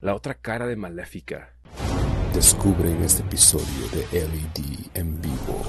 La otra cara de Maléfica. Descubre en este episodio de LED en vivo.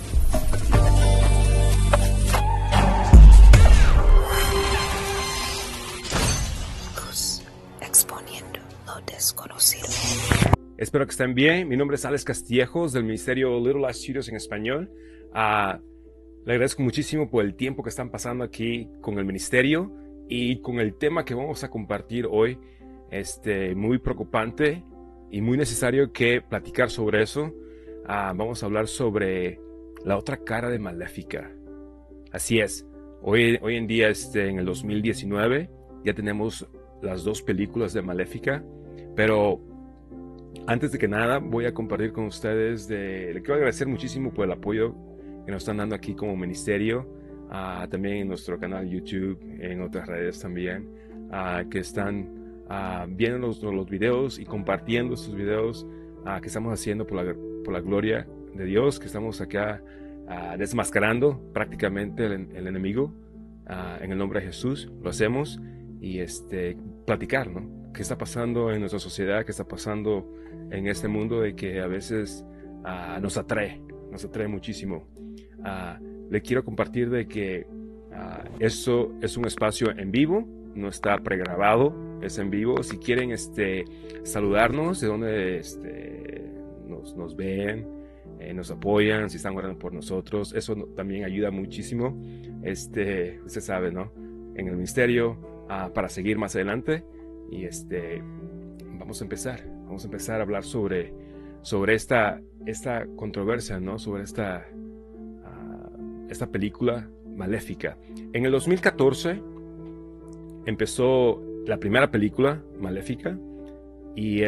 Luz exponiendo lo desconocido. Espero que estén bien. Mi nombre es Alex Castillejos del Ministerio Little Light Studios en español. Le agradezco muchísimo por el tiempo que están pasando aquí con el ministerio y con el tema que vamos a compartir hoy. Muy preocupante y muy necesario que platicar sobre eso. Vamos a hablar sobre la otra cara de Maléfica. Así es, hoy en día, en el 2019, ya tenemos las dos películas de Maléfica, pero antes de que nada voy a compartir con ustedes, le quiero agradecer muchísimo por el apoyo que nos están dando aquí como ministerio, también en nuestro canal YouTube, en otras redes también, que están viendo los videos y compartiendo estos videos que estamos haciendo por la gloria de Dios, que estamos acá desmascarando prácticamente el enemigo en el nombre de Jesús. Lo hacemos y platicar, ¿no? ¿Qué está pasando en nuestra sociedad? ¿Qué está pasando en este mundo de que a veces nos atrae muchísimo? Le quiero compartir de que esto es un espacio en vivo, no está pregrabado, es en vivo. Si quieren saludarnos de donde nos ven, nos apoyan, si están orando por nosotros, eso también ayuda muchísimo. Usted sabe, ¿no? En el ministerio, para seguir más adelante. Y vamos a empezar a hablar sobre esta controversia, ¿no? Sobre esta película Maléfica. En el 2014 empezó la primera película Maléfica y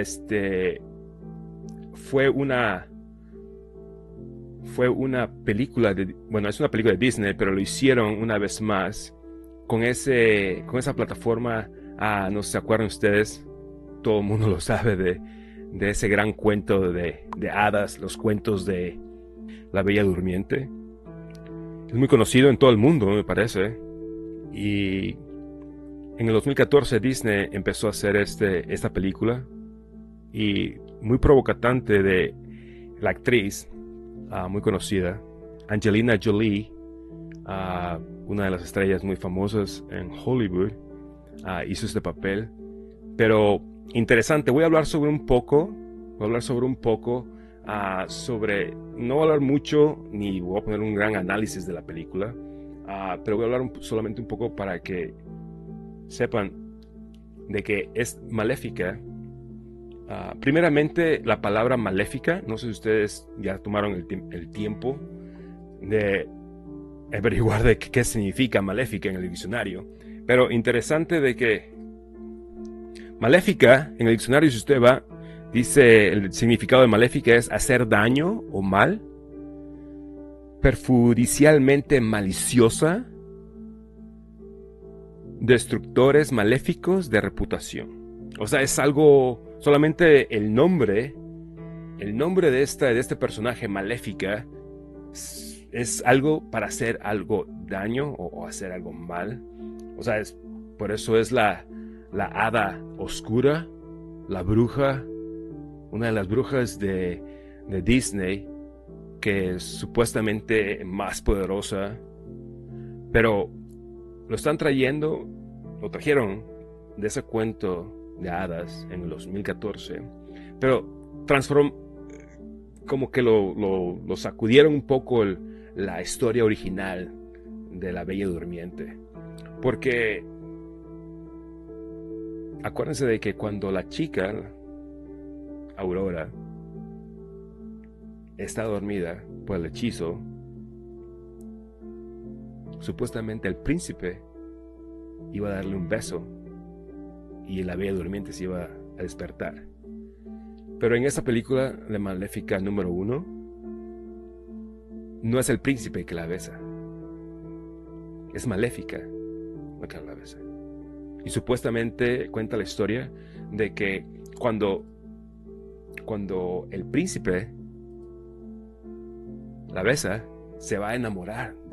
fue una película es una película de Disney, pero lo hicieron una vez más con esa plataforma. No se acuerdan ustedes, todo el mundo lo sabe de ese gran cuento de hadas, los cuentos de La Bella Durmiente. Es muy conocido en todo el mundo, me parece. Y en el 2014 Disney empezó a hacer esta película, y muy provocante de la actriz muy conocida, Angelina Jolie, una de las estrellas muy famosas en Hollywood, hizo este papel. Pero interesante, voy a hablar sobre un poco, no voy a hablar mucho, ni voy a poner un gran análisis de la película, pero voy a hablar solamente un poco para que sepan de que es Maléfica. Primeramente, la palabra maléfica, no sé si ustedes ya tomaron el tiempo de averiguar de qué significa maléfica en el diccionario, pero interesante de que maléfica en el diccionario, si usted va, dice el significado de maléfica es hacer daño o mal, perjudicialmente maliciosa, destructores maléficos de reputación. O sea, es algo, solamente el nombre de este personaje Maléfica es algo para hacer algo daño o hacer algo mal. O sea, por eso es la hada oscura, la bruja, una de las brujas de Disney, que es supuestamente más poderosa, pero lo trajeron de ese cuento de hadas en el 2014, pero como que lo sacudieron un poco la historia original de La Bella Durmiente, porque acuérdense de que cuando la chica Aurora está dormida por el hechizo, supuestamente el príncipe iba a darle un beso y la Bella Durmiente se iba a despertar. Pero en esta película de Maléfica número 1, no es el príncipe que la besa, es Maléfica la que la besa. Y supuestamente cuenta la historia de que cuando el príncipe la besa, se va a enamorar